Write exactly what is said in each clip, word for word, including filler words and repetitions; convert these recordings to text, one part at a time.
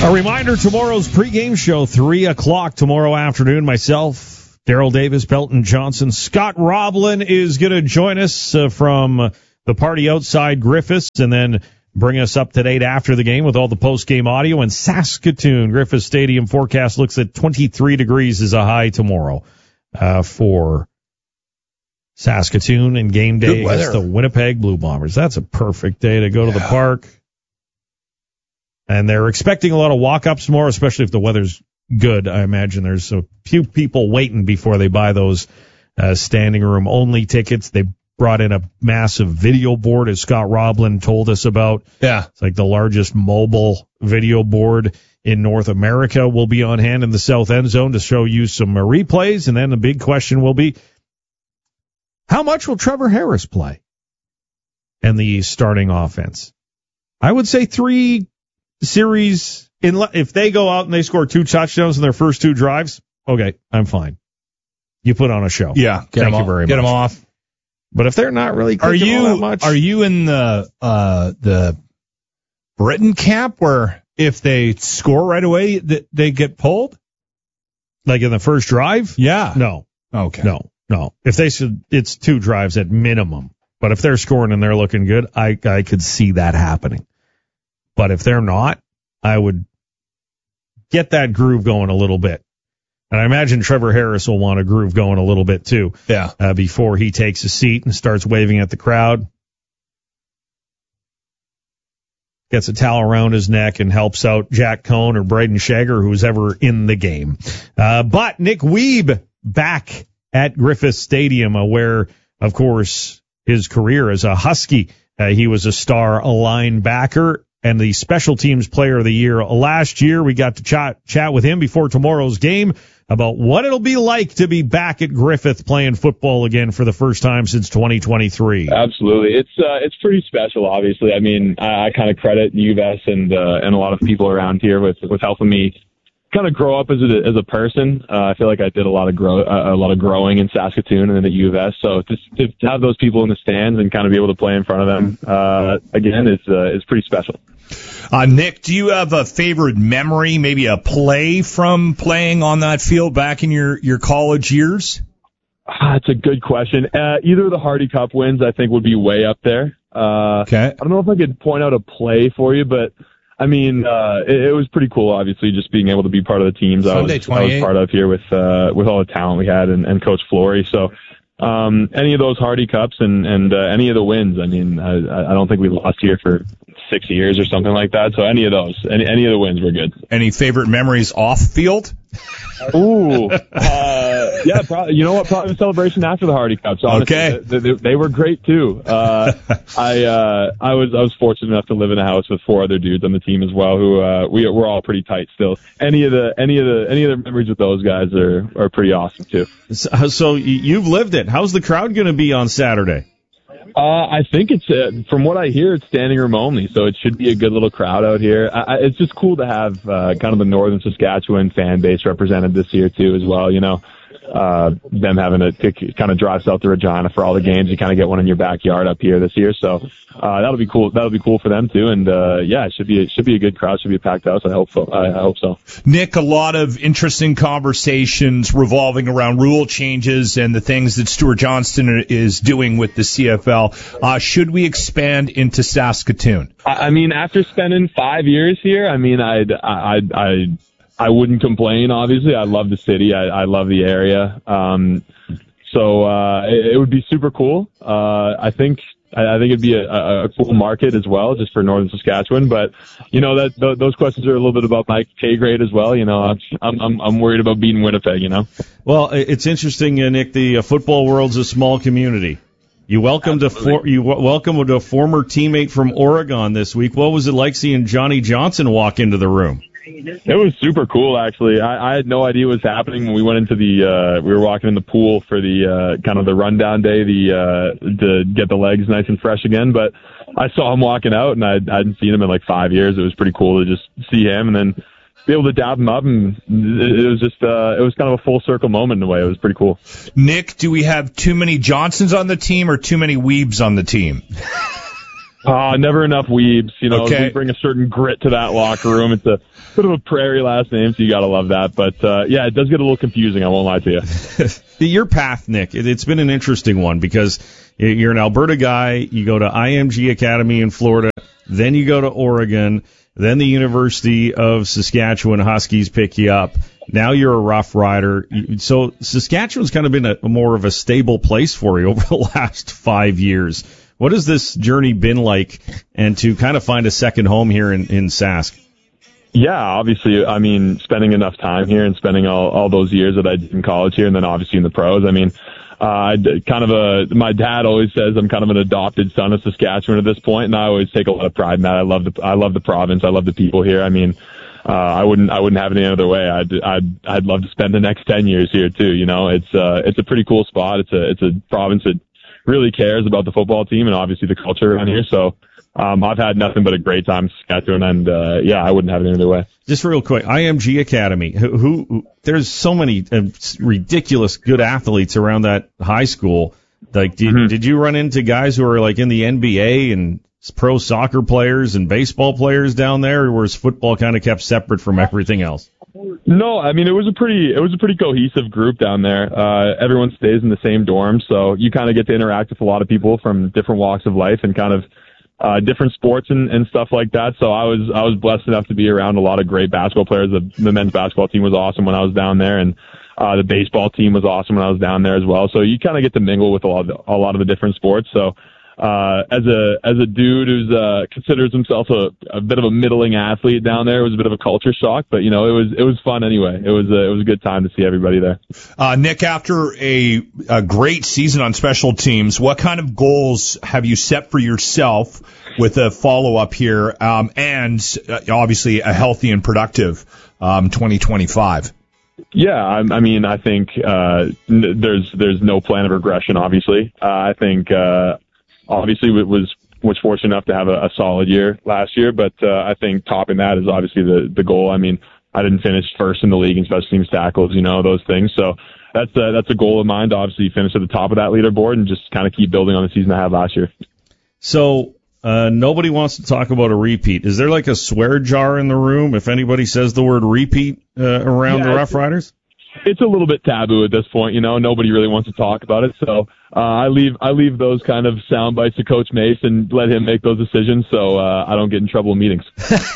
A reminder, tomorrow's pregame show, three o'clock tomorrow afternoon. Myself, Daryl Davis, Belton Johnson, Scott Roblin is going to join us uh, from the party outside Griffiths, and then bring us up to date after the game with all the post-game audio. And Saskatoon, Griffiths Stadium forecast looks at twenty-three degrees as a high tomorrow uh, for Saskatoon, and game day against the Winnipeg Blue Bombers. That's a perfect day to go yeah. to the park. And they're expecting a lot of walk-ups tomorrow, especially if the weather's good. I imagine there's a few people waiting before they buy those uh, standing room only tickets. They brought in a massive video board, as Scott Roblin told us about. Yeah. It's like the largest mobile video board in North America will be on hand in the south end zone to show you some uh, replays. And then the big question will be, how much will Trevor Harris play in the starting offense? I would say three series. In, if they go out and they score two touchdowns in their first two drives, okay, I'm fine. You put on a show. Yeah. Get Thank you off, very get much. them off. But if they're not really are you all that much, are you in the uh, the Britain camp where if they score right away that they get pulled, like in the first drive? Yeah. No. Okay. No. No. If they should, it's two drives at minimum. But if they're scoring and they're looking good, I I could see that happening. But if they're not, I would get that groove going a little bit. And I imagine Trevor Harris will want a groove going a little bit too. Yeah. Uh, before he takes a seat and starts waving at the crowd. Gets a towel around his neck and helps out Jack Cohn or Braden Shager, who's ever in the game. Uh, but Nick Wiebe back at Griffith Stadium, uh, where, of course, his career as a Husky, uh, he was a star linebacker and the special teams player of the year last year. We got to chat, chat with him before tomorrow's game about what it'll be like to be back at Griffith playing football again for the first time since twenty twenty-three. Absolutely. It's uh, it's pretty special, obviously. I mean, I, I kind of credit U V S and uh, and a lot of people around here with, with helping me kind of grow up as a, as a person. Uh, I feel like I did a lot of grow uh, a lot of growing in Saskatoon and then at U V S. So to, to have those people in the stands and kind of be able to play in front of them uh, again is uh, is pretty special. Uh, Nick, do you have a favorite memory, maybe a play from playing on that field back in your, your college years? Ah, it's a good question. Uh, either of the Hardy Cup wins, I think, would be way up there. Uh, okay. I don't know if I could point out a play for you, but I mean, uh, it, it was pretty cool, obviously, just being able to be part of the teams I was, I was part of here with, uh, with all the talent we had and, and Coach Flory. So, um, any of those Hardy Cups and, and, uh, any of the wins, I mean, I, I don't think we lost here for six years or something like that. So any of those, any, any of the wins were good. Any favorite memories off field? Ooh, uh, yeah, probably, you know what? Probably the celebration after the Hardy Cups. Honestly. Okay, they, they, they were great too. Uh, I uh, I was I was fortunate enough to live in a house with four other dudes on the team as well. Who uh, we we're all pretty tight still. Any of the any of the any of the memories with those guys are are pretty awesome too. So, so you've lived it. How's the crowd going to be on Saturday? Uh, I think it's, uh, from what I hear, it's standing room only, so it should be a good little crowd out here. I, I, it's just cool to have, uh, kind of the Northern Saskatchewan fan base represented this year too as well, you know. Uh, them having to, to kind of drive south to Regina for all the games. You kind of get one in your backyard up here this year. So, uh, that'll be cool. That'll be cool for them too. And, uh, yeah, it should be, it should be a good crowd. Should be a packed house. I hope so. I, I hope so. Nick, a lot of interesting conversations revolving around rule changes and the things that Stuart Johnston is doing with the C F L. Uh, should we expand into Saskatoon? I, I mean, after spending five years here, I mean, I'd, I'd, I'd, I wouldn't complain, obviously. I love the city. I, I love the area. Um, so, uh, it, it would be super cool. Uh, I think, I, I think it'd be a, a cool market as well, just for Northern Saskatchewan. But, you know, that, th- those questions are a little bit about my pay grade as well. You know, I'm, I'm, I'm worried about beating Winnipeg, you know? Well, it's interesting, uh, Nick, the uh, football world's a small community. You welcomed a for, you w- welcomed a former teammate from Oregon this week. What was it like seeing Johnny Johnson walk into the room? It was super cool, actually. I, I had no idea what was happening when we went into the, uh, we were walking in the pool for the, uh, kind of the rundown day, the, uh, to get the legs nice and fresh again. But I saw him walking out and I, I hadn't seen him in like five years. It was pretty cool to just see him and then be able to dab him up. And it, it was just, uh, it was kind of a full circle moment in a way. It was pretty cool. Nick, do we have too many Johnsons on the team or too many Wiebes on the team? Uh, never enough weebs. You know, Okay. we bring a certain grit to that locker room. It's a bit of a prairie last name, so you got to love that. But, uh, yeah, it does get a little confusing, I won't lie to you. Your path, Nick, it, it's been an interesting one because you're an Alberta guy. You go to I M G Academy in Florida. Then you go to Oregon. Then the University of Saskatchewan Huskies pick you up. Now you're a Rough Rider. So Saskatchewan's kind of been a more of a stable place for you over the last five years. What has this journey been like, and to kind of find a second home here in, in Sask? Yeah, obviously, I mean, spending enough time here and spending all, all those years that I did in college here and then obviously in the pros, I mean, uh, I kind of a, my dad always says I'm kind of an adopted son of Saskatchewan at this point, and I always take a lot of pride in that. I love the, I love the province. I love the people here. I mean, uh, I wouldn't, I wouldn't have it any other way. I'd, I'd, I'd love to spend the next ten years here too. You know, it's, uh, it's a pretty cool spot. It's a, it's a province that really cares about the football team and obviously the culture around here. So, um, I've had nothing but a great time in Saskatchewan, and, uh, yeah, I wouldn't have it any other way. Just real quick, I M G Academy, who, who there's so many uh, ridiculous good athletes around that high school. Like, did, mm-hmm. did you run into guys who are like in the N B A and pro soccer players and baseball players down there, or was football kind of kept separate from everything else? No, I mean, it was a pretty, it was a pretty cohesive group down there. Uh, everyone stays in the same dorm, so you kind of get to interact with a lot of people from different walks of life and kind of, uh, different sports and, and stuff like that. So I was, I was blessed enough to be around a lot of great basketball players. The, the men's basketball team was awesome when I was down there, and, uh, the baseball team was awesome when I was down there as well. So you kind of get to mingle with a lot of, the, a lot of the different sports. So, Uh, as a, as a dude who's, uh, considers himself a, a bit of a middling athlete down there, it was a bit of a culture shock, but you know, it was, it was fun anyway. It was, a, it was a good time to see everybody there. Uh, Nick, after a, a great season on special teams, what kind of goals have you set for yourself with a follow up here? Um, and uh, obviously a healthy and productive, um, twenty twenty-five. Yeah, I, I mean, I think, uh, n- there's, there's no plan of regression, obviously. Uh, I think, uh, Obviously, was was fortunate enough to have a, a solid year last year, but uh, I think topping that is obviously the the goal. I mean, I didn't finish first in the league in special teams tackles, you know, those things. So that's a, that's a goal of mine to obviously finish at the top of that leaderboard and just kind of keep building on the season I had last year. So uh, nobody wants to talk about a repeat. Is there like a swear jar in the room if anybody says the word repeat uh, around yeah, the Rough Riders? It's a little bit taboo at this point, you know. Nobody really wants to talk about it, so uh, I leave I leave those kind of sound bites to Coach Mace and let him make those decisions, so uh, I don't get in trouble in meetings.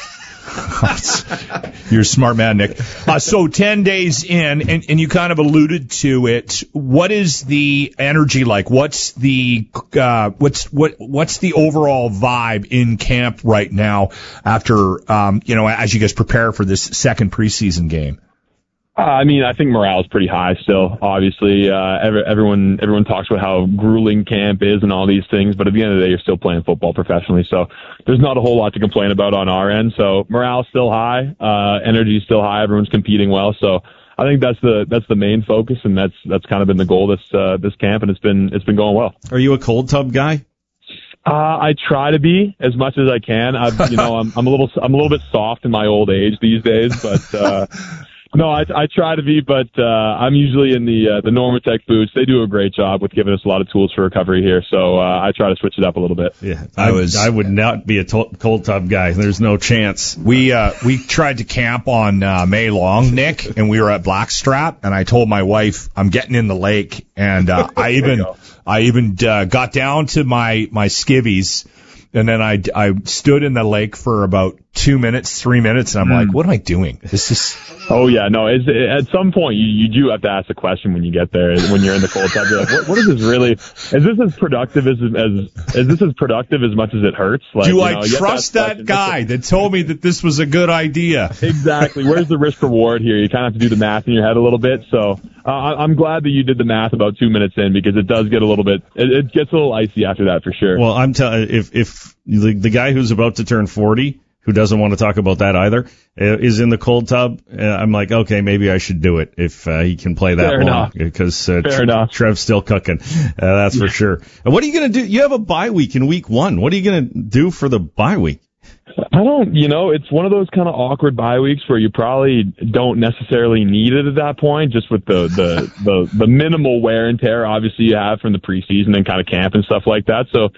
You're a smart man, Nick. Uh, so ten days in, and, and you kind of alluded to it. What is the energy like? What's the uh, what's what what's the overall vibe in camp right now? After um, you know, as you guys prepare for this second preseason game. Uh, I mean, I think morale is pretty high still. Obviously, uh, every, everyone everyone talks about how grueling camp is and all these things, but at the end of the day, you're still playing football professionally, so there's not a whole lot to complain about on our end. So morale's still high, uh, energy's still high, everyone's competing well. So I think that's the that's the main focus, and that's that's kind of been the goal this uh, this camp, and it's been it's been going well. Are you a cold tub guy? Uh, I try to be as much as I can. I've, you know, I'm, I'm a little I'm a little bit soft in my old age these days, but. Uh, No, I, I try to be, but uh, I'm usually in the uh, the Normatec boots. They do a great job with giving us a lot of tools for recovery here, so uh, I try to switch it up a little bit. Yeah, I, I was. I would not be a to- cold tub guy. There's no chance. We uh, we tried to camp on uh, May Long, Nick, and we were at Blackstrap, and I told my wife I'm getting in the lake, and uh, I even I even uh, got down to my my skivvies. And then I, I stood in the lake for about two minutes, three minutes, and I'm mm. like, what am I doing? This is. Oh yeah, no. It's, it, at some point, you, you do have to ask a question when you get there. When you're in the cold tub, you're like, what, what is this really? Is this as productive as as is this as productive as much as it hurts? Like, do you I know, trust that, that guy that told me that this was a good idea? Exactly. Where's the risk reward here? You kind of have to do the math in your head a little bit. So uh, I'm glad that you did the math about two minutes in, because it does get a little bit. It, it gets a little icy after that for sure. Well, I'm telling if if the, the guy who's about to turn forty, who doesn't want to talk about that either, uh, is in the cold tub, uh, I'm like, okay, maybe I should do it if uh, he can play that Fair long, because uh, Fair Tre- enough. Trev's still cooking. Uh, that's yeah. for sure. And what are you going to do? You have a bye week in week one. What are you going to do for the bye week? I don't, you know, it's one of those kind of awkward bye weeks where you probably don't necessarily need it at that point, just with the, the, the, the minimal wear and tear, obviously, you have from the preseason and kind of camp and stuff like that. So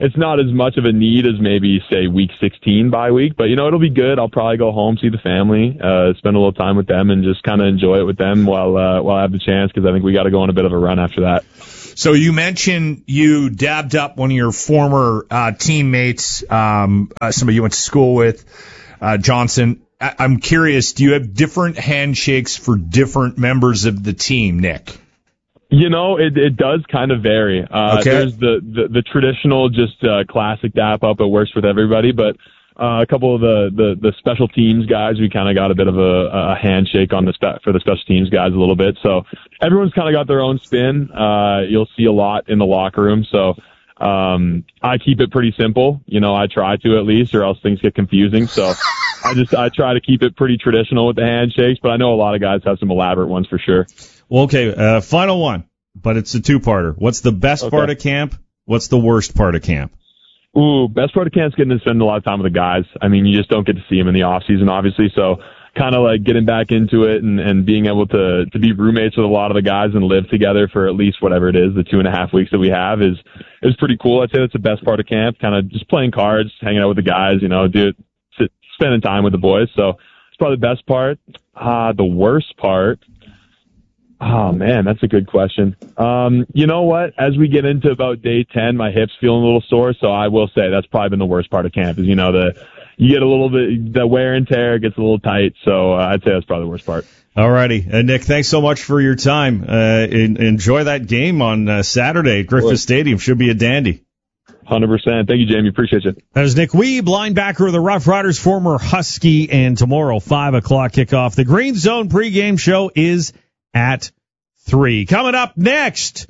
it's not as much of a need as maybe, say, week sixteen bye week. But, you know, it'll be good. I'll probably go home, see the family, uh, spend a little time with them, and just kind of enjoy it with them while, uh, while I have the chance, because I think we got to go on a bit of a run after that. So you mentioned you dabbed up one of your former uh, teammates, um, uh, somebody you went to school with, uh, Johnson. I- I'm curious, do you have different handshakes for different members of the team, Nick? You know, it it does kind of vary. Uh, okay. There's the, the, the traditional, just uh, classic dap up. It works with everybody, but uh, a couple of the, the, the special teams guys, we kind of got a bit of a, a handshake on the spe- for the special teams guys a little bit. So everyone's kind of got their own spin. Uh, you'll see a lot in the locker room. So um, I keep it pretty simple. You know, I try to at least, or else things get confusing. So I just I try to keep it pretty traditional with the handshakes, but I know a lot of guys have some elaborate ones for sure. Well, okay, uh, final one, but it's a two-parter. What's the best Okay. part of camp? What's the worst part of camp? Ooh, best part of camp is getting to spend a lot of time with the guys. I mean, you just don't get to see them in the off season, obviously. So kind of like getting back into it and, and being able to, to be roommates with a lot of the guys and live together for at least whatever it is, the two and a half weeks that we have is, is pretty cool. I'd say that's the best part of camp. Kind of just playing cards, hanging out with the guys, you know, do sit, spending time with the boys. So it's probably the best part. Uh, the worst part. Oh man, that's a good question. Um, you know what? As we get into about day ten, my hip's feeling a little sore, so I will say that's probably been the worst part of camp. Is you know the you get a little bit the wear and tear gets a little tight, so uh, I'd say that's probably the worst part. All righty, uh, Nick, thanks so much for your time. Uh, in, enjoy that game on uh, Saturday at Griffith Stadium. Should be a dandy. one hundred percent. Thank you, Jamie. Appreciate you. That is Nick Weeb, linebacker of the Rough Riders, former Husky, and tomorrow, five o'clock kickoff. The Green Zone pregame show is at three. Coming up next,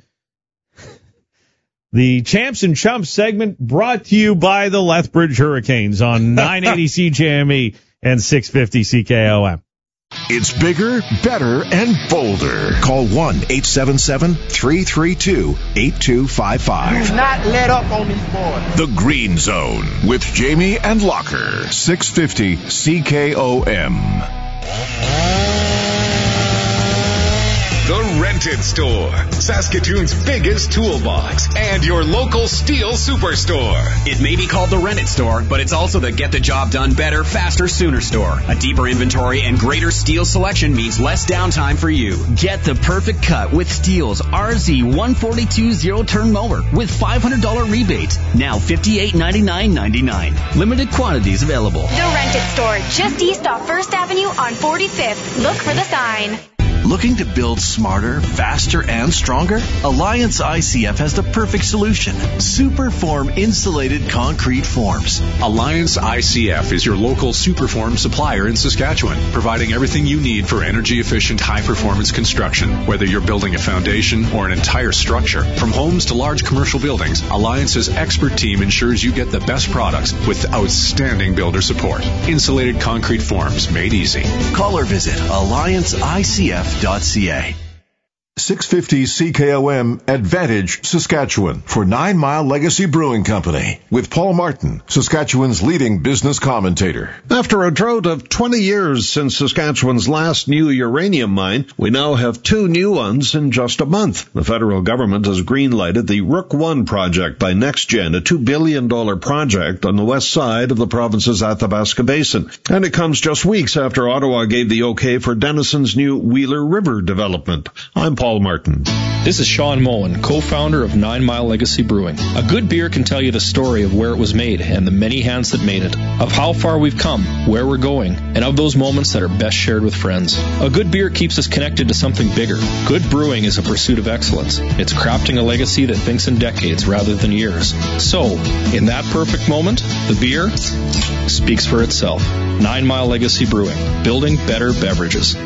the Champs and Chumps segment brought to you by the Lethbridge Hurricanes on nine eighty C J M E and six fifty C K O M. It's bigger, better, and bolder. Call one eight seven seven, three three two, eight two five five. Do not let up on these boys. The Green Zone with Jamie and Locker. six fifty C K O M. The Rented Store, Saskatoon's biggest toolbox, and your local Steel Superstore. It may be called the Rented Store, but it's also the Get the Job Done Better, Faster, Sooner store. A deeper inventory and greater steel selection means less downtime for you. Get the perfect cut with Steel's R Z one forty-two zero-turn mower with five hundred dollars rebate. Now fifty-eight ninety-nine ninety-nine. Limited quantities available. The Rented Store, just east off First Avenue on forty-fifth. Look for the sign. Looking to build smarter, faster, and stronger? Alliance I C F has the perfect solution. Superform insulated concrete forms. Alliance I C F is your local Superform supplier in Saskatchewan, providing everything you need for energy-efficient, high-performance construction. Whether you're building a foundation or an entire structure, from homes to large commercial buildings, Alliance's expert team ensures you get the best products with outstanding builder support. Insulated concrete forms made easy. Call or visit alliance I C F dot C A. six fifty C K O M Advantage, Saskatchewan, for Nine Mile Legacy Brewing Company, with Paul Martin, Saskatchewan's leading business commentator. After a drought of twenty years since Saskatchewan's last new uranium mine, we now have two new ones in just a month. The federal government has green-lighted the Rook One project by NextGen, a two billion dollars project on the west side of the province's Athabasca Basin. And it comes just weeks after Ottawa gave the okay for Denison's new Wheeler River development. I'm Paul Paul Martin. This is Sean Moen, co-founder of Nine Mile Legacy Brewing. A good beer can tell you the story of where it was made and the many hands that made it, of how far we've come, where we're going, and of those moments that are best shared with friends. A good beer keeps us connected to something bigger. Good brewing is a pursuit of excellence. It's crafting a legacy that thinks in decades rather than years. So, in that perfect moment, the beer speaks for itself. Nine Mile Legacy Brewing, building better beverages.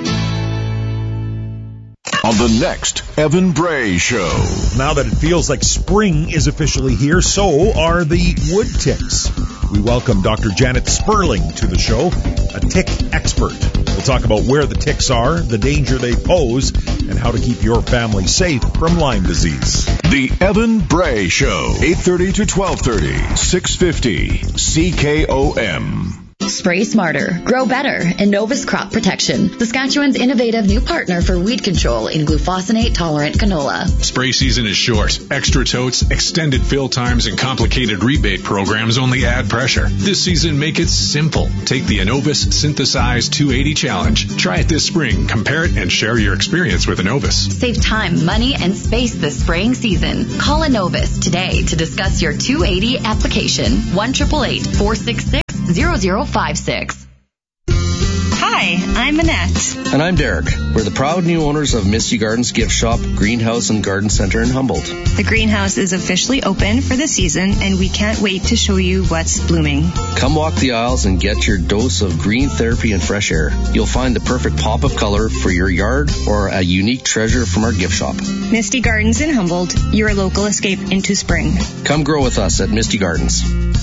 On the next Evan Bray Show. Now that it feels like spring is officially here, so are the wood ticks. We welcome Doctor Janet Sperling to the show, a tick expert. We'll talk about where the ticks are, the danger they pose, and how to keep your family safe from Lyme disease. The Evan Bray Show, eight thirty to twelve thirty, six fifty C K O M. Spray smarter, grow better, Innovus Crop Protection, Saskatchewan's innovative new partner for weed control in glufosinate-tolerant canola. Spray season is short. Extra totes, extended fill times, and complicated rebate programs only add pressure. This season, make it simple. Take the Innovus Synthesize two eighty Challenge. Try it this spring, compare it, and share your experience with Innovus. Save time, money, and space this spraying season. Call Innovus today to discuss your two eighty application. one eight eight eight, four six six, zero zero five six. Hi, I'm Annette. And I'm Derek. We're the proud new owners of Misty Gardens Gift Shop, Greenhouse, and Garden Center in Humboldt. The greenhouse is officially open for the season, and we can't wait to show you what's blooming. Come walk the aisles and get your dose of green therapy and fresh air. You'll find the perfect pop of color for your yard or a unique treasure from our gift shop. Misty Gardens in Humboldt, your local escape into spring. Come grow with us at Misty Gardens.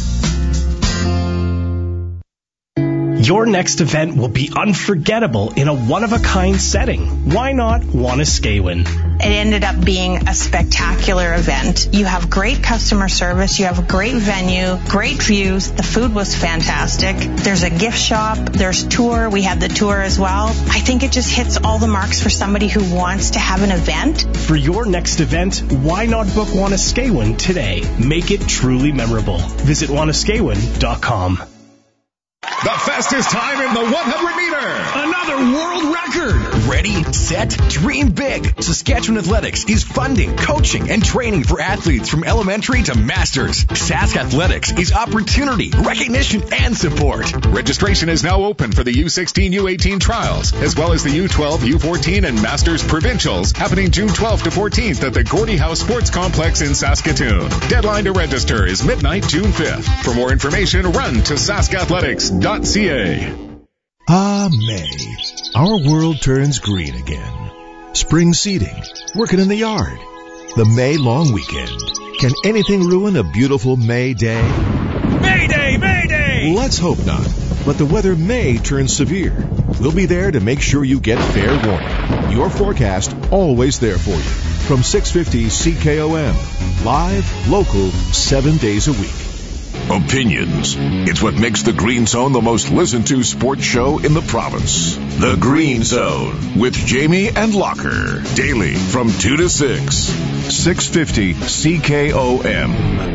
Your next event will be unforgettable in a one-of-a-kind setting. Why not Wanuskewin? It ended up being a spectacular event. You have great customer service. You have a great venue, great views. The food was fantastic. There's a gift shop. There's tour. We had the tour as well. I think it just hits all the marks for somebody who wants to have an event. For your next event, why not book Wanuskewin today? Make it truly memorable. Visit Wanuskewin dot com. The fastest time in the one hundred meter. Another world record. Ready, set, dream big. Saskatchewan Athletics is funding, coaching, and training for athletes from elementary to masters. Sask Athletics is opportunity, recognition, and support. Registration is now open for the U sixteen U eighteen trials, as well as the U twelve, U fourteen, and Masters Provincials, happening June twelfth to fourteenth at the Gordie House Sports Complex in Saskatoon. Deadline to register is midnight, June fifth. For more information, run to sask athletics dot c a. Ah, May. Our world turns green again. Spring seeding, working in the yard, the May long weekend. Can anything ruin a beautiful May day? Mayday! Mayday! Let's hope not. But the weather may turn severe. We'll be there to make sure you get fair warning. Your forecast always there for you. From six fifty C K O M. Live, local, seven days a week. Opinions. It's what makes the Green Zone the most listened to sports show in the province. The Green Zone with Jamie and Locker. Daily from two to six. six fifty C K O M.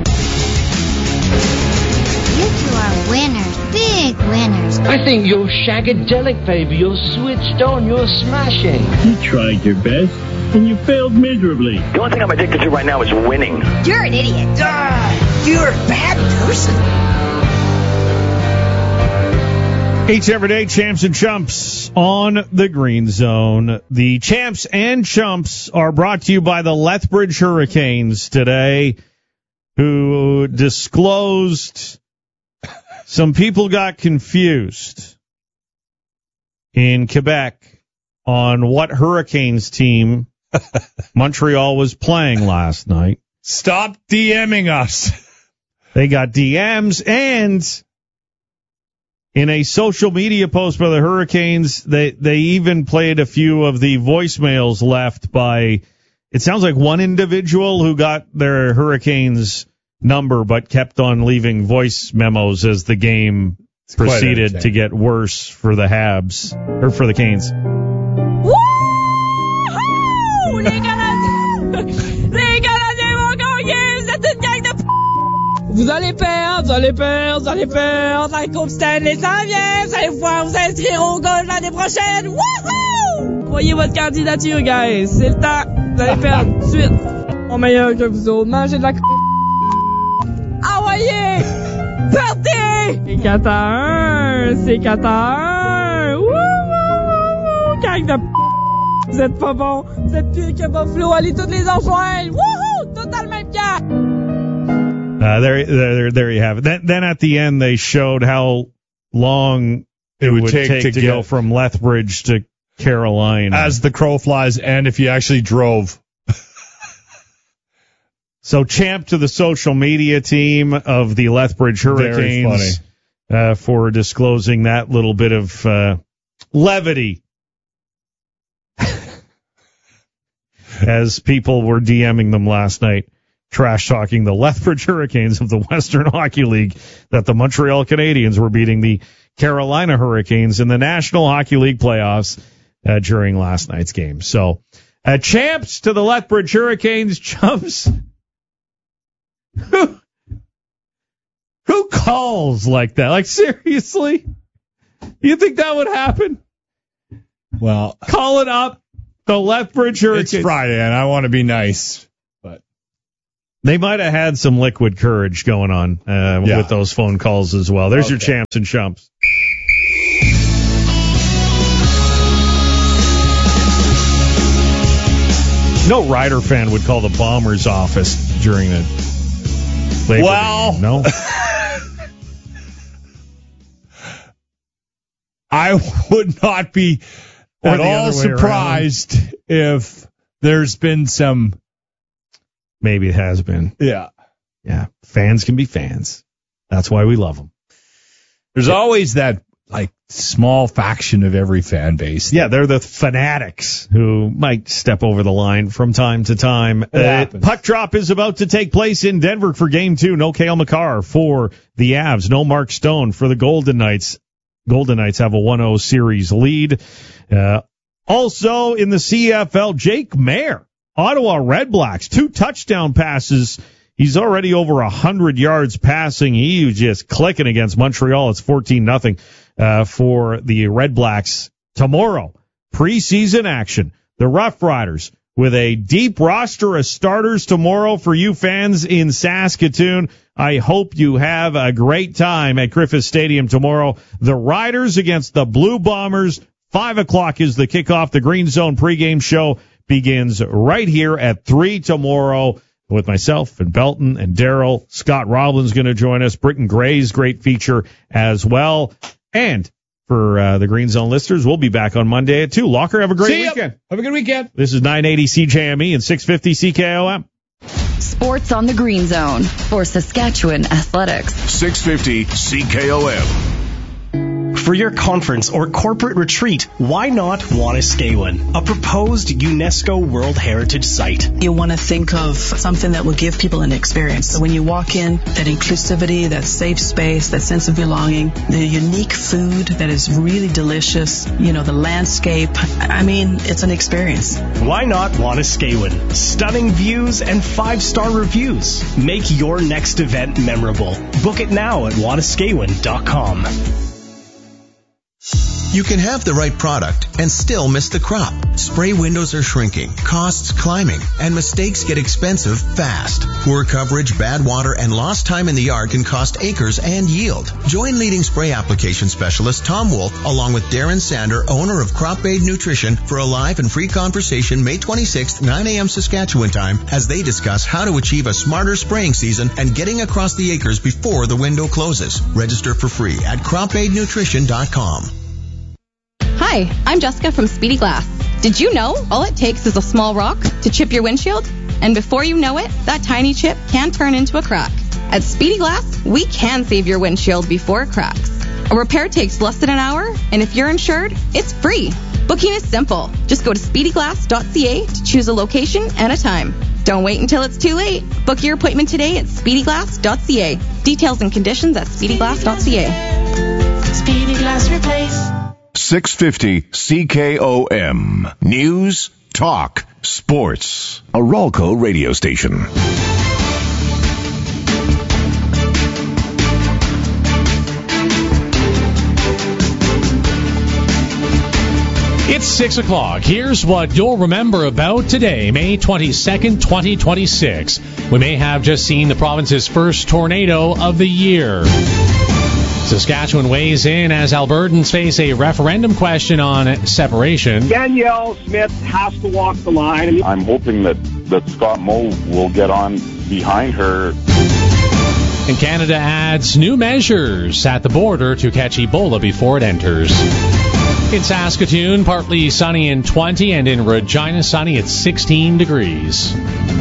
You two are winners. Big winners. I think you're shagadelic, baby. You're switched on. You're smashing. You tried your best, and you failed miserably. The only thing I'm addicted to right now is winning. You're an idiot. Ah, you're a bad person. Each everyday champs and chumps on the Green Zone. The champs and chumps are brought to you by the Lethbridge Hurricanes today, who disclosed some people got confused in Quebec on what Hurricanes team Montreal was playing last night. Stop DMing us. They got D Ms, and in a social media post by the Hurricanes, they, they even played a few of the voicemails left by, it sounds like one individual who got their Hurricanes number but kept on leaving voice memos as the game it's proceeded to get worse for the Habs, or for the Canes. Wouhou! Les Canadiens! Les Canadiens vont gagner! Vous êtes une gang de p***! Vous allez perdre, vous allez perdre, vous allez perdre! La Coupe Stanley s'en vient! Vous allez pouvoir vous inscrire au golf l'année prochaine! Wouhou! Voyez votre candidature, guys! C'est le temps! Vous allez perdre tout de suite! On meilleur que vous autres! Mangez de la c***! Envoyez! Partez! C'est quatre à un! C'est quatre à un! Wouh, wouh, wouh, wouh! Gang de p***! Vous êtes pas bon! Vous êtes pire que Buffalo! Allez toutes les enjoindre! Wouhou! Tout dans le même cas! Uh, there, there, there you have it. Then, then at the end, they showed how long it, it would, would take, take to, to go from Lethbridge to Carolina. As the crow flies, and if you actually drove. So, champ to the social media team of the Lethbridge Hurricanes uh, for disclosing that little bit of uh, levity as people were DMing them last night, trash-talking the Lethbridge Hurricanes of the Western Hockey League, that the Montreal Canadiens were beating the Carolina Hurricanes in the National Hockey League playoffs uh, during last night's game. So, uh, champs to the Lethbridge Hurricanes, chumps. Who, who calls like that? Like, seriously? You think that would happen? Well, calling up the Lethbridge Hurricanes. It's Friday, and I want to be nice, but they might have had some liquid courage going on uh, yeah. with those phone calls as well. There's okay. your champs and chumps. No Rider fan would call the Bombers office during the Labor well, game. No. I would not be or at all surprised around. if there's been some. Maybe it has been. Yeah. Yeah. Fans can be fans. That's why we love them. There's yeah. always that like small faction of every fan base. Yeah, they're the fanatics who might step over the line from time to time. Uh, puck drop is about to take place in Denver for game two. No Cale Makar for the Avs. No Mark Stone for the Golden Knights. Golden Knights have a one oh series lead. Uh, also in the C F L, Jake Mayer, Ottawa Redblacks, two touchdown passes. He's already over one hundred yards passing. He was just clicking against Montreal. It's fourteen nothing uh, for the Redblacks. Tomorrow, preseason action. The Rough Riders with a deep roster of starters tomorrow for you fans in Saskatoon. I hope you have a great time at Griffith Stadium tomorrow. The Riders against the Blue Bombers. Five o'clock is the kickoff. The Green Zone pregame show begins right here at three tomorrow with myself and Belton and Daryl. Scott Roblin's going to join us. Britton Gray's great feature as well. And for uh, the Green Zone listeners, we'll be back on Monday at two. Locker, have a great See weekend. Ya. Have a good weekend. This is nine eighty C J M E and six fifty C K O M. Sports on the Green Zone for Saskatchewan Athletics. six fifty C K O M. For your conference or corporate retreat, why not Wanaskewin, a proposed UNESCO World Heritage Site? You want to think of something that will give people an experience. When you walk in, that inclusivity, that safe space, that sense of belonging, the unique food that is really delicious, you know, the landscape. I mean, it's an experience. Why not Wanaskewin? Stunning views and five-star reviews. Make your next event memorable. Book it now at Wanaskewin dot com. You can have the right product and still miss the crop. Spray windows are shrinking, costs climbing, and mistakes get expensive fast. Poor coverage, bad water, and lost time in the yard can cost acres and yield. Join leading spray application specialist Tom Wolf along with Darren Sander, owner of Crop Aid Nutrition, for a live and free conversation May twenty-sixth, nine a.m. Saskatchewan time, as they discuss how to achieve a smarter spraying season and getting across the acres before the window closes. Register for free at crop aid nutrition dot com. Hi, I'm Jessica from Speedy Glass. Did you know all it takes is a small rock to chip your windshield? And before you know it, that tiny chip can turn into a crack. At Speedy Glass, we can save your windshield before it cracks. A repair takes less than an hour, and if you're insured, it's free. Booking is simple. Just go to speedy glass dot c a to choose a location and a time. Don't wait until it's too late. Book your appointment today at speedy glass dot c a. Details and conditions at speedy glass dot c a. Speedy Glass Replace. six fifty C K O M. News, talk, sports. A Ralco radio station. It's six o'clock. Here's what you'll remember about today, May twenty-second, twenty twenty-six. We may have just seen the province's first tornado of the year. Saskatchewan weighs in as Albertans face a referendum question on separation. Danielle Smith has to walk the line. I'm hoping that, that Scott Moe will get on behind her. And Canada adds new measures at the border to catch Ebola before it enters. In Saskatoon, partly sunny and twenty, and in Regina, sunny at sixteen degrees.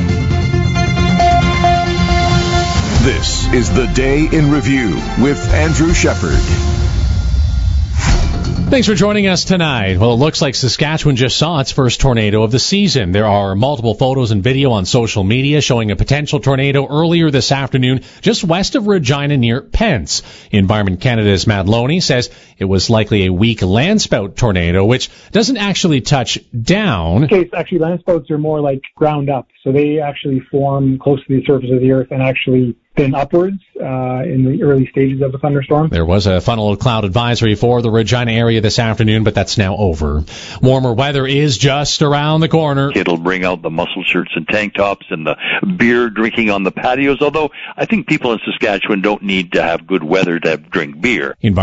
This is the Day in Review with Andrew Shepard. Thanks for joining us tonight. Well, it looks like Saskatchewan just saw its first tornado of the season. There are multiple photos and video on social media showing a potential tornado earlier this afternoon just west of Regina near Pence. Environment Canada's Matt Loney says it was likely a weak landspout tornado, which doesn't actually touch down. In this case, actually, landspouts are more like ground up. So they actually form close to the surface of the earth and actually spin upwards uh, in the early stages of a thunderstorm. There was a funnel cloud advisory for the Regina area this afternoon, but that's now over. Warmer weather is just around the corner. It'll bring out the muscle shirts and tank tops and the beer drinking on the patios, although I think people in Saskatchewan don't need to have good weather to drink beer.